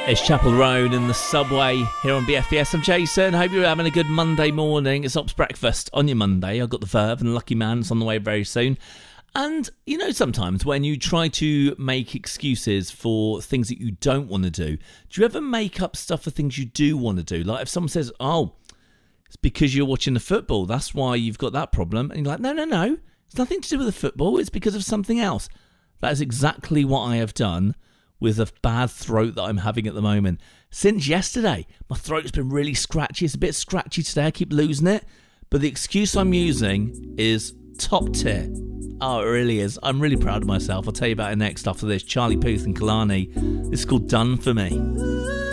It's Chapel Road in the subway here on BFBS. I'm Jason. Hope you're having a good Monday morning. It's Ops Breakfast on your Monday. I've got the Verve and Lucky Man's on the way very soon. And, you know, sometimes when you try to make excuses for things that you don't want to do you ever make up stuff for things you do want to do? Like if someone says, oh, it's because you're watching the football, that's why you've got that problem. And you're like, no. It's nothing to do with the football. It's because of something else. That is exactly what I have done with a bad throat that I'm having at the moment. Since yesterday, my throat's been really scratchy. It's a bit scratchy today. I keep losing it. But the excuse I'm using is top tier. Oh, it really is. I'm really proud of myself. I'll tell you about it next after this. Charlie Puth and Kalani. This is called Done For Me.